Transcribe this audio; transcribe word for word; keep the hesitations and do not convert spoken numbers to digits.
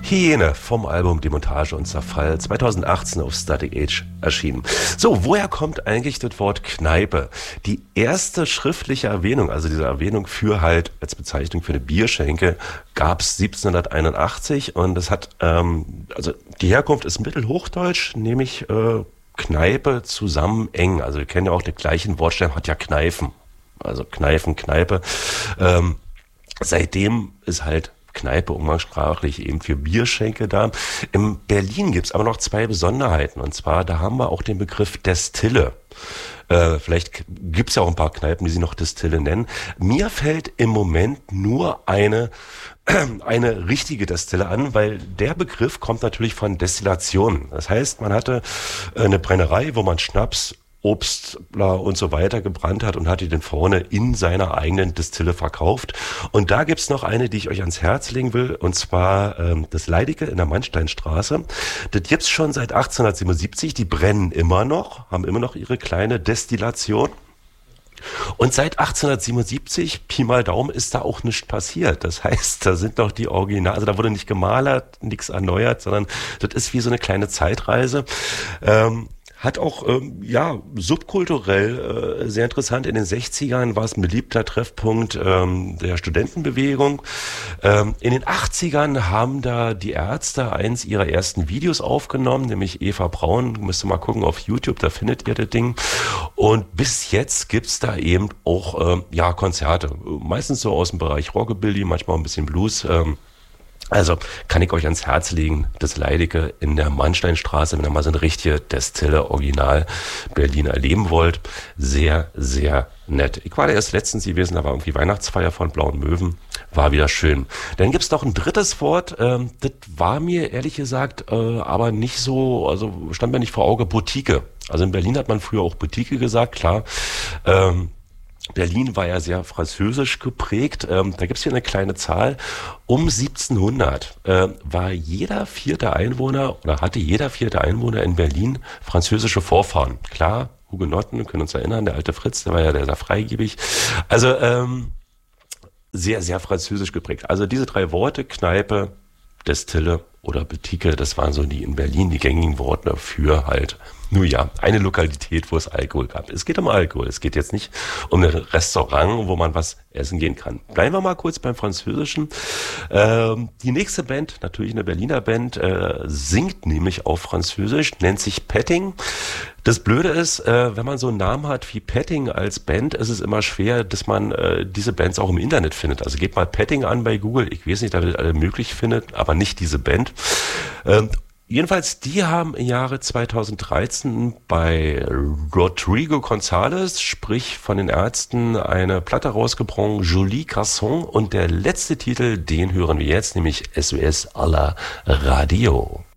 Hyäne vom Album Demontage und Zerfall zweitausendachtzehn auf Static Age erschienen. So, woher kommt eigentlich das Wort Kneipe? Die erste schriftliche Erwähnung, also diese Erwähnung für halt als Bezeichnung für eine Bierschenke, gab es siebzehnhunderteinundachtzig und das hat, ähm, also die Herkunft ist Mittelhochdeutsch, nämlich äh, Kneipe zusammen eng. Also wir kennen ja auch den gleichen Wortstamm, hat ja Kneifen. Also Kneifen, Kneipe. Ähm, seitdem ist halt Kneipe umgangssprachlich eben für Bierschenke da. In Berlin gibt's aber noch zwei Besonderheiten. Und zwar, da haben wir auch den Begriff Destille. Äh, vielleicht gibt's ja auch ein paar Kneipen, die sie noch Destille nennen. Mir fällt im Moment nur eine eine richtige Destille an, weil der Begriff kommt natürlich von Destillation. Das heißt, man hatte eine Brennerei, wo man Schnaps, Obst bla, und so weiter gebrannt hat und hat die dann vorne in seiner eigenen Destille verkauft. Und da gibt's noch eine, die ich euch ans Herz legen will, und zwar ähm, das Leidige in der Mannsteinstraße. Das gibt's schon seit achtzehnhundertsiebenundsiebzig, die brennen immer noch, haben immer noch ihre kleine Destillation. Und seit achtzehnhundertsiebenundsiebzig, Pi mal Daumen, ist da auch nichts passiert. Das heißt, da sind noch die Original, also da wurde nicht gemalert, nichts erneuert, sondern das ist wie so eine kleine Zeitreise. Ähm, Hat auch, ähm, ja, subkulturell äh, sehr interessant. In den sechzigern war es ein beliebter Treffpunkt ähm, der Studentenbewegung. Ähm, in den achtzigern haben da die Ärzte eins ihrer ersten Videos aufgenommen, nämlich Eva Braun. Müsst ihr mal gucken auf YouTube, da findet ihr das Ding. Und bis jetzt gibt's da eben auch, ähm, ja, Konzerte. Meistens so aus dem Bereich Rockabilly, manchmal ein bisschen Blues. Ähm, Also kann ich euch ans Herz legen, das Leidige in der Mannsteinstraße, wenn ihr mal so eine richtige Destille Original Berlin erleben wollt. Sehr, sehr nett. Ich war da erst letztens gewesen, da war irgendwie Weihnachtsfeier von Blauen Möwen. War wieder schön. Dann gibt's noch ein drittes Wort, ähm, das war mir ehrlich gesagt äh, aber nicht so, also stand mir nicht vor Auge, Boutique. Also in Berlin hat man früher auch Boutique gesagt, klar. Ähm, Berlin war ja sehr französisch geprägt. Ähm, da gibt's hier eine kleine Zahl. Um siebzehnhundert äh, war jeder vierte Einwohner oder hatte jeder vierte Einwohner in Berlin französische Vorfahren. Klar, Hugenotten, wir können uns erinnern, der alte Fritz, der war ja sehr, sehr freigebig. Also ähm, sehr, sehr französisch geprägt. Also diese drei Worte, Kneipe, Destille oder Boutique, das waren so die in Berlin die gängigen Worte für halt, nun ja, eine Lokalität, wo es Alkohol gab. Es geht um Alkohol, es geht jetzt nicht um ein Restaurant, wo man was essen gehen kann. Bleiben wir mal kurz beim Französischen. Ähm, die nächste Band, natürlich eine Berliner Band, äh, singt nämlich auf Französisch, nennt sich Petting. Das Blöde ist, äh, wenn man so einen Namen hat wie Petting als Band, ist es immer schwer, dass man äh, diese Bands auch im Internet findet. Also gebt mal Petting an bei Google. Ich weiß nicht, da ihr alle möglich findet, aber nicht diese Band. Ähm, Jedenfalls, die haben im Jahre zweitausenddreizehn bei Rodrigo González, sprich von den Ärzten, eine Platte rausgebracht, Joli Garçon, und der letzte Titel, den hören wir jetzt, nämlich S O S à la Radio.